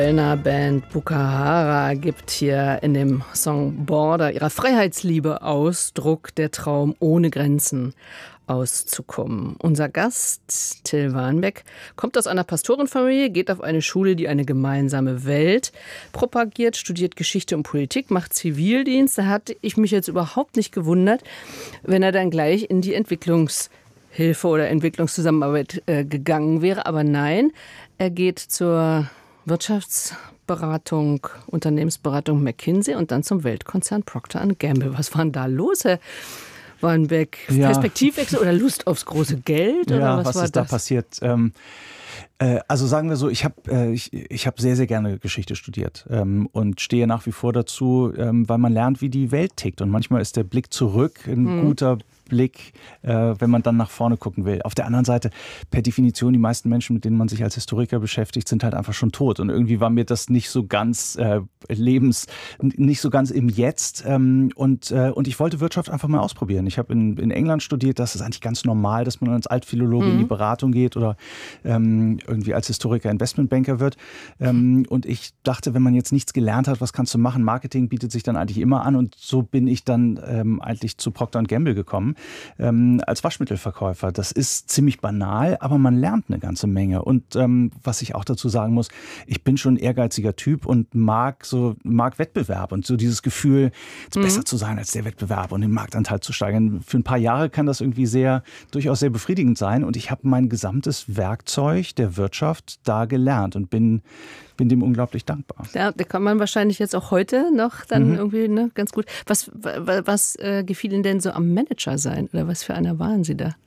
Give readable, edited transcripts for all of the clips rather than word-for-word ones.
Kölner Band Bukahara gibt hier in dem Song Border ihrer Freiheitsliebe Ausdruck, der Traum ohne Grenzen auszukommen. Unser Gast, Till Warnbeck, kommt aus einer Pastorenfamilie, geht auf eine Schule, die eine gemeinsame Welt propagiert, studiert Geschichte und Politik, macht Zivildienst. Da hatte ich mich jetzt überhaupt nicht gewundert, wenn er dann gleich in die Entwicklungshilfe oder Entwicklungszusammenarbeit gegangen wäre. Aber nein, er geht zur Wirtschaftsberatung, Unternehmensberatung McKinsey und dann zum Weltkonzern Procter & Gamble. Was war denn da los, Herr Warnbeck? Ja. Perspektivwechsel oder Lust aufs große Geld? Ja, oder was war ist da passiert? Also sagen wir so, ich hab sehr, sehr gerne Geschichte studiert und stehe nach wie vor dazu, weil man lernt, wie die Welt tickt. Und manchmal ist der Blick zurück ein guter Blick, wenn man dann nach vorne gucken will. Auf der anderen Seite, per Definition, die meisten Menschen, mit denen man sich als Historiker beschäftigt, sind halt einfach schon tot. Und irgendwie war mir das nicht so ganz nicht so ganz im Jetzt. Und ich wollte Wirtschaft einfach mal ausprobieren. Ich habe in England studiert, das ist eigentlich ganz normal, dass man als Altphilologe in die Beratung geht oder irgendwie als Historiker Investmentbanker wird. Und ich dachte, wenn man jetzt nichts gelernt hat, was kannst du machen? Marketing bietet sich dann eigentlich immer an. Und so bin ich dann eigentlich zu Procter & Gamble gekommen. Als Waschmittelverkäufer. Das ist ziemlich banal, aber man lernt eine ganze Menge. Und was ich auch dazu sagen muss, ich bin schon ein ehrgeiziger Typ und mag Wettbewerb und so dieses Gefühl, jetzt besser zu sein als der Wettbewerb und den Marktanteil zu steigern. Für ein paar Jahre kann das irgendwie durchaus sehr befriedigend sein. Und ich habe mein gesamtes Werkzeug der Wirtschaft da gelernt und bin dem unglaublich dankbar. Ja, da kann man wahrscheinlich jetzt auch heute noch dann irgendwie ganz gut. Was gefiel Ihnen denn so am Manager sein? Oder was für einer waren Sie da?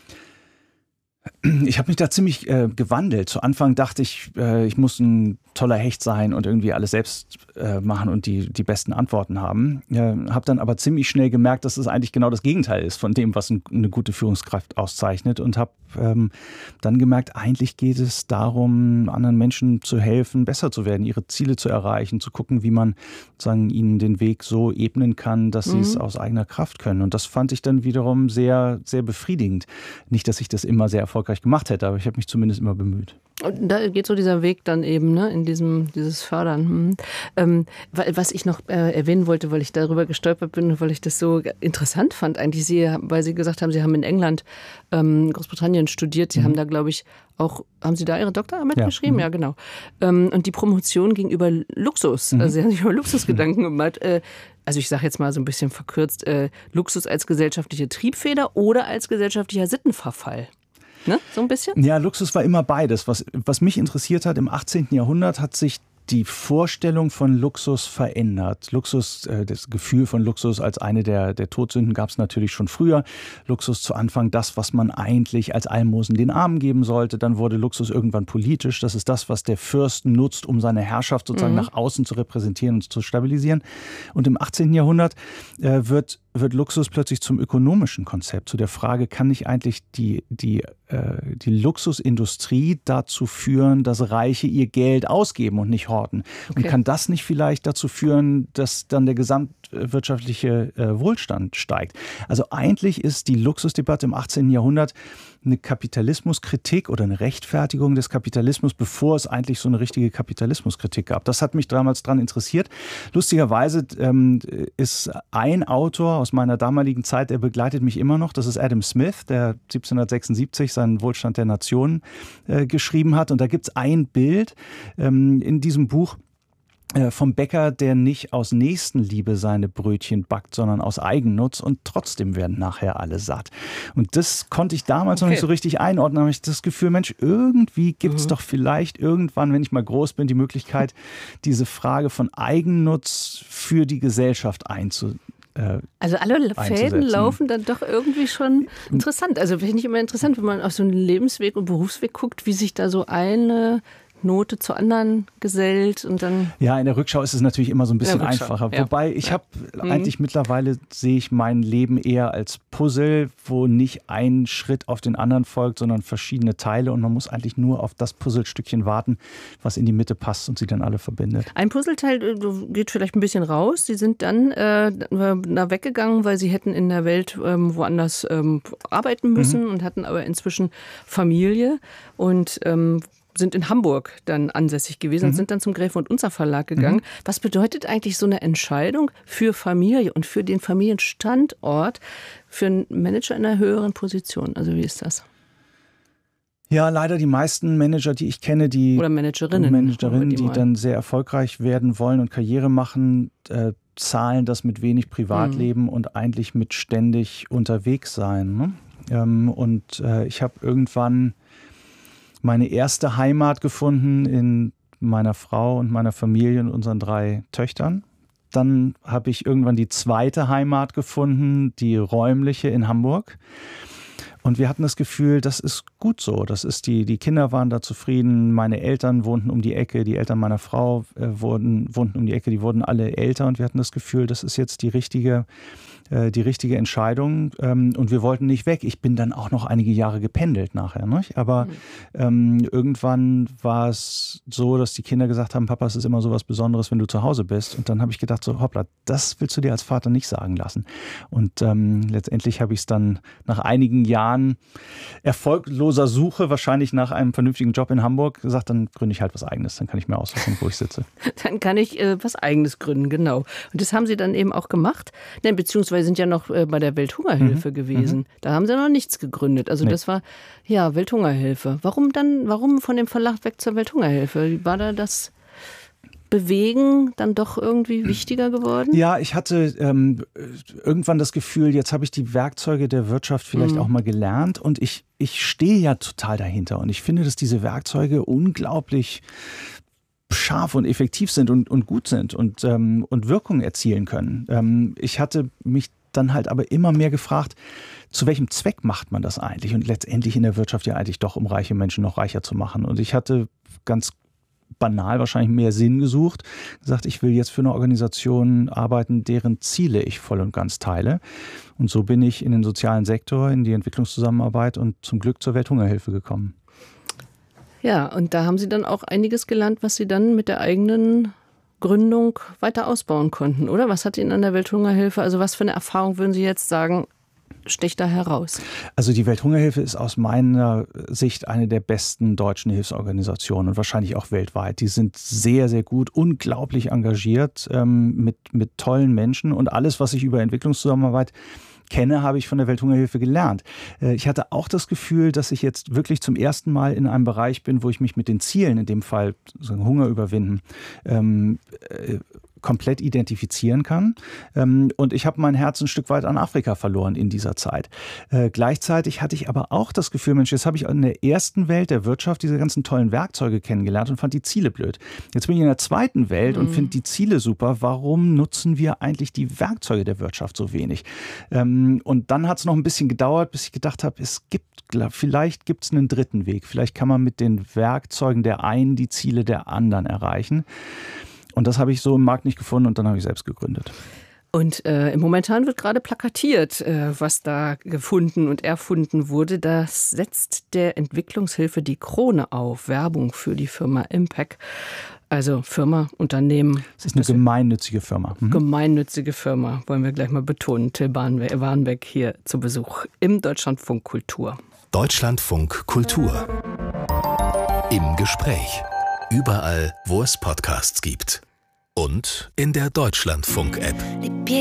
Ich habe mich da ziemlich gewandelt. Zu Anfang dachte ich, ich muss ein toller Hecht sein und irgendwie alles selbst machen und die besten Antworten haben. Habe dann aber ziemlich schnell gemerkt, dass es eigentlich genau das Gegenteil ist von dem, was eine gute Führungskraft auszeichnet. Und habe dann gemerkt, eigentlich geht es darum, anderen Menschen zu helfen, besser zu werden, ihre Ziele zu erreichen, zu gucken, wie man sozusagen ihnen den Weg so ebnen kann, dass sie es aus eigener Kraft können. Und das fand ich dann wiederum sehr, sehr befriedigend. Nicht, dass ich das immer sehr erfolgreich gemacht hätte, aber ich habe mich zumindest immer bemüht. Und da geht so dieser Weg dann eben, ne, in dieses Fördern. Was ich noch erwähnen wollte, weil ich darüber gestolpert bin und weil ich das so interessant fand, eigentlich weil Sie gesagt haben, Sie haben in England, Großbritannien studiert. Sie haben da, glaube ich, auch, haben Sie da Ihre Doktorarbeit geschrieben? Ja, genau. Und die Promotion ging über Luxus. Also Sie haben sich über Luxus Gedanken gemacht. Also ich sage jetzt mal so ein bisschen verkürzt, Luxus als gesellschaftliche Triebfeder oder als gesellschaftlicher Sittenverfall. Ne? So ein bisschen? Ja, Luxus war immer beides. Was mich interessiert hat, im 18. Jahrhundert hat sich die Vorstellung von Luxus verändert. Luxus, das Gefühl von Luxus als eine der Todsünden gab es natürlich schon früher. Luxus zu Anfang das, was man eigentlich als Almosen den Armen geben sollte. Dann wurde Luxus irgendwann politisch. Das ist das, was der Fürst nutzt, um seine Herrschaft sozusagen nach außen zu repräsentieren und zu stabilisieren. Und im 18. Jahrhundert wird Luxus plötzlich zum ökonomischen Konzept, zu der Frage, kann nicht eigentlich die Luxusindustrie dazu führen, dass Reiche ihr Geld ausgeben und nicht horten? Und kann das nicht vielleicht dazu führen, dass dann der gesamtwirtschaftliche Wohlstand steigt? Also eigentlich ist die Luxusdebatte im 18. Jahrhundert eine Kapitalismuskritik oder eine Rechtfertigung des Kapitalismus, bevor es eigentlich so eine richtige Kapitalismuskritik gab. Das hat mich damals dran interessiert. Lustigerweise ist ein Autor aus meiner damaligen Zeit, der begleitet mich immer noch, das ist Adam Smith, der 1776 seinen Wohlstand der Nationen geschrieben hat. Und da gibt es ein Bild in diesem Buch vom Bäcker, der nicht aus Nächstenliebe seine Brötchen backt, sondern aus Eigennutz, und trotzdem werden nachher alle satt. Und das konnte ich damals noch nicht so richtig einordnen. Da habe ich das Gefühl, Mensch, irgendwie gibt es doch vielleicht irgendwann, wenn ich mal groß bin, die Möglichkeit, diese Frage von Eigennutz für die Gesellschaft also alle Fäden laufen dann doch irgendwie schon interessant. Also finde ich immer interessant, wenn man auf so einen Lebensweg und Berufsweg guckt, wie sich da so eine Note zur anderen gesellt und dann... Ja, in der Rückschau ist es natürlich immer so ein bisschen einfacher. Ja. Wobei ich habe eigentlich mittlerweile sehe ich mein Leben eher als Puzzle, wo nicht ein Schritt auf den anderen folgt, sondern verschiedene Teile, und man muss eigentlich nur auf das Puzzlestückchen warten, was in die Mitte passt und sie dann alle verbindet. Ein Puzzleteil geht vielleicht ein bisschen raus. Sie sind dann da weggegangen, weil Sie hätten in der Welt woanders arbeiten müssen und hatten aber inzwischen Familie und sind in Hamburg dann ansässig gewesen und sind dann zum Gräfe und Unzer Verlag gegangen. Was bedeutet eigentlich so eine Entscheidung für Familie und für den Familienstandort für einen Manager in einer höheren Position? Also wie ist das? Ja, leider die meisten Manager, die ich kenne, oder Managerinnen, die dann sehr erfolgreich werden wollen und Karriere machen, zahlen das mit wenig Privatleben und eigentlich mit ständig unterwegs sein. Ne? Und ich habe irgendwann meine erste Heimat gefunden in meiner Frau und meiner Familie und unseren 3 Töchtern. Dann habe ich irgendwann die zweite Heimat gefunden, die räumliche in Hamburg. Und wir hatten das Gefühl, das ist gut so. Das ist die Kinder waren da zufrieden. Meine Eltern wohnten um die Ecke. Die Eltern meiner Frau wohnten um die Ecke. Die wurden alle älter. Und wir hatten das Gefühl, das ist jetzt die richtige Entscheidung. Und wir wollten nicht weg. Ich bin dann auch noch einige Jahre gependelt nachher. Nicht? Aber irgendwann war es so, dass die Kinder gesagt haben, Papa, es ist immer so was Besonderes, wenn du zu Hause bist. Und dann habe ich gedacht, so hoppla, das willst du dir als Vater nicht sagen lassen. Und letztendlich habe ich es dann nach einigen Jahren erfolgloser Suche, wahrscheinlich nach einem vernünftigen Job in Hamburg, gesagt, dann gründe ich halt was Eigenes. Dann kann ich mir aussuchen, wo ich sitze. Dann kann ich was Eigenes gründen, genau. Und das haben Sie dann eben auch gemacht. Beziehungsweise sind ja noch bei der Welthungerhilfe gewesen. Da haben Sie noch nichts gegründet. Also das war, ja, Welthungerhilfe. Warum von dem Verlag weg zur Welthungerhilfe? War da das Bewegen dann doch irgendwie wichtiger geworden? Ja, ich hatte irgendwann das Gefühl, jetzt habe ich die Werkzeuge der Wirtschaft vielleicht auch mal gelernt und ich stehe ja total dahinter und ich finde, dass diese Werkzeuge unglaublich scharf und effektiv sind und gut sind und Wirkung erzielen können. Ich hatte mich dann halt aber immer mehr gefragt, zu welchem Zweck macht man das eigentlich? Und letztendlich in der Wirtschaft ja eigentlich doch, um reiche Menschen noch reicher zu machen. Und ich hatte ganz banal wahrscheinlich mehr Sinn gesucht, gesagt, ich will jetzt für eine Organisation arbeiten, deren Ziele ich voll und ganz teile. Und so bin ich in den sozialen Sektor, in die Entwicklungszusammenarbeit und zum Glück zur Welthungerhilfe gekommen. Ja, und da haben Sie dann auch einiges gelernt, was Sie dann mit der eigenen Gründung weiter ausbauen konnten, oder? Was hat Ihnen an der Welthungerhilfe, also was für eine Erfahrung würden Sie jetzt sagen, sticht da heraus? Also die Welthungerhilfe ist aus meiner Sicht eine der besten deutschen Hilfsorganisationen und wahrscheinlich auch weltweit. Die sind sehr, sehr gut, unglaublich engagiert mit tollen Menschen und alles, was ich über Entwicklungszusammenarbeit kenne, habe ich von der Welthungerhilfe gelernt. Ich hatte auch das Gefühl, dass ich jetzt wirklich zum ersten Mal in einem Bereich bin, wo ich mich mit den Zielen, in dem Fall Hunger überwinden, komplett identifizieren kann. Und ich habe mein Herz ein Stück weit an Afrika verloren in dieser Zeit. Gleichzeitig hatte ich aber auch das Gefühl, Mensch, jetzt habe ich in der ersten Welt der Wirtschaft diese ganzen tollen Werkzeuge kennengelernt und fand die Ziele blöd. Jetzt bin ich in der zweiten Welt und finde die Ziele super. Warum nutzen wir eigentlich die Werkzeuge der Wirtschaft so wenig? Und dann hat es noch ein bisschen gedauert, bis ich gedacht habe, vielleicht gibt es einen dritten Weg. Vielleicht kann man mit den Werkzeugen der einen die Ziele der anderen erreichen. Und das habe ich so im Markt nicht gefunden und dann habe ich selbst gegründet. Und momentan wird gerade plakatiert, was da gefunden und erfunden wurde. Das setzt der Entwicklungshilfe die Krone auf. Werbung für die Firma Impact. Also Firma, Unternehmen. Es ist eine gemeinnützige Firma. Gemeinnützige Firma, wollen wir gleich mal betonen. Till Warnbeck hier zu Besuch im Deutschlandfunk Kultur. Deutschlandfunk Kultur. Im Gespräch. Überall, wo es Podcasts gibt. Und in der Deutschlandfunk-App.